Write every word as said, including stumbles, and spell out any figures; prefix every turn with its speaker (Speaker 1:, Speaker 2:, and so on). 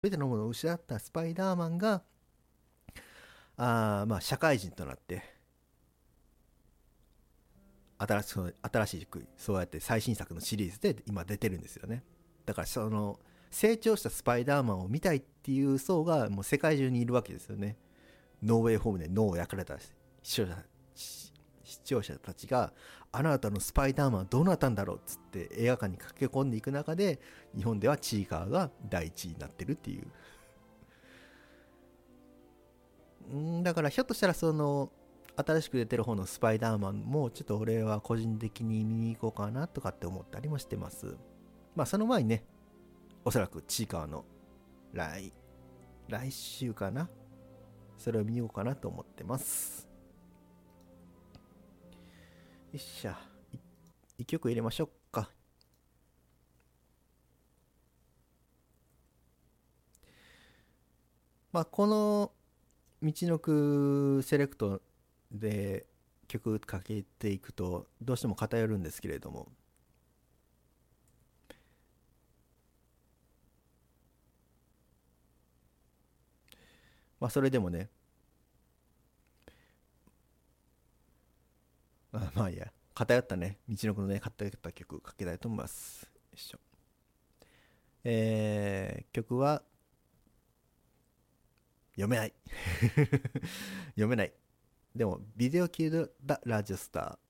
Speaker 1: 全てのものを失ったスパイダーマンが、あーまあ社会人となって、新しく新しくそうやって最新作のシリーズで今出てるんですよね。だからその成長したスパイダーマンを見たいっていう層がもう世界中にいるわけですよね。ノーウェイホームで脳を焼かれた視聴者視聴者たちが、あなたのスパイダーマンはどうなったんだろうっつって映画館に駆け込んでいく中で、日本ではチーカーが第一位になってるっていう。んだからひょっとしたらその新しく出てる方のスパイダーマンもちょっと俺は個人的に見に行こうかなとかって思ったりもしてます。まあその前にね、おそらくチーカーの来来週かな、それを見ようかなと思ってます。よっしゃ、一曲入れましょうか。まあこの道のくセレクトで曲かけていくとどうしても偏るんですけれども、まあそれでもね、あまあいいや、偏ったね、道のくのね、偏った曲かけたいと思います。よいしょ。えー、曲は読めない。読めない。でも、ビデオキル・ダ・ラジオスター。